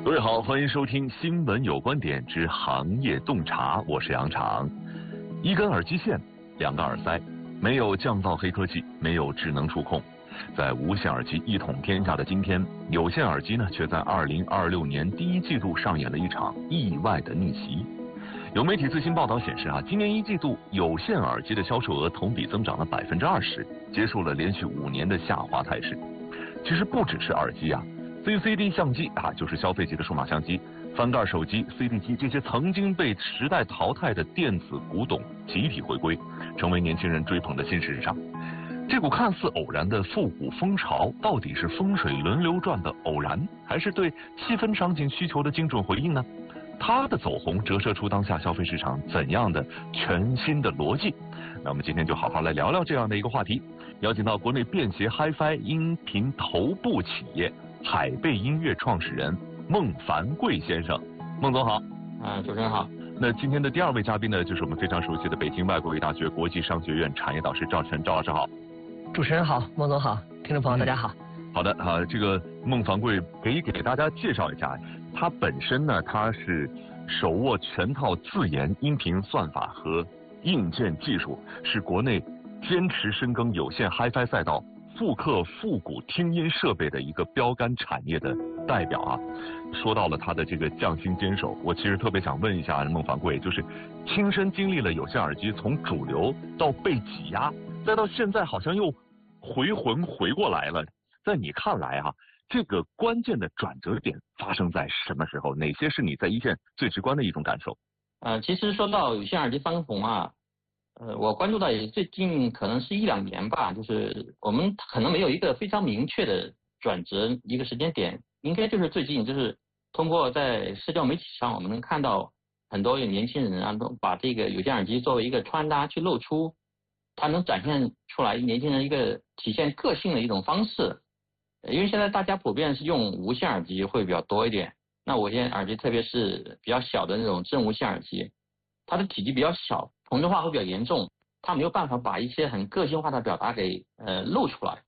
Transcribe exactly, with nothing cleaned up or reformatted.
各位好，欢迎收听《新闻有观点之行业洞察》，我是杨常。一根耳机线，两个耳塞，没有降噪黑科技，没有智能触控，在无线耳机一统天下的今天，有线耳机呢却在二零二六年第一季度上演了一场意外的逆袭。有媒体最新报道显示啊，今年一季度有线耳机的销售额同比增长了百分之二十，结束了连续五年的下滑态势。其实不只是耳机啊。C C D 相机啊，就是消费级的数码相机，翻盖手机、C D 机这些曾经被时代淘汰的电子古董集体回归，成为年轻人追捧的新时尚。这股看似偶然的复古风潮，到底是风水轮流转的偶然，还是对细分场景需求的精准回应呢？它的走红折射出当下消费市场怎样的全新的逻辑？那我们今天就好好来聊聊这样的一个话题，邀请到国内便携 Hi-Fi 音频头部企业海贝音乐创始人孟凡贵先生。孟总好。 啊，主持人好。 那今天的第二位嘉宾呢，就是我们非常熟悉的北京外国语大学国际商学院产业导师赵晨。赵老师好。 主持人好，孟总好，听众朋友大家好。 好的啊，这个孟凡贵可以给大家介绍一下，他本身呢，他是手握全套自研音频算法和硬件技术，是国内坚持深耕有线 Hi-Fi 赛道复刻复古听音设备的一个标杆产业的代表啊。说到了他的这个匠心坚守，我其实特别想问一下孟凡贵，就是亲身经历了有线耳机从主流到被挤压，再到现在好像又回魂回过来了，在你看来啊，这个关键的转折点发生在什么时候？哪些是你在一线最直观的一种感受？ 呃，其实说到有线耳机翻红啊，呃，我关注到也最近可能是一两年吧，就是我们可能没有一个非常明确的转折一个时间点，应该就是最近，就是通过在社交媒体上，我们能看到很多有年轻人啊，都把这个有线耳机作为一个穿搭去露出，它能展现出来年轻人一个体现个性的一种方式。因为现在大家普遍是用无线耳机会比较多一点，那无线耳机特别是比较小的那种真无线耳机，它的体积比较小，同质化会比较严重，它没有办法把一些很个性化的表达给呃露出来。